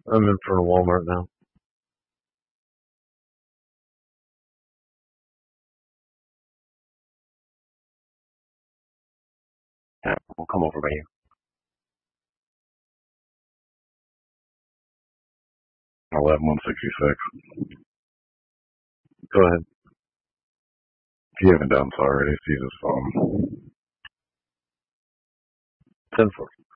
I'm in front of Walmart now. Yeah, we'll come over by you. 11166. Go ahead. If you haven't done so already, see this phone. 10-4.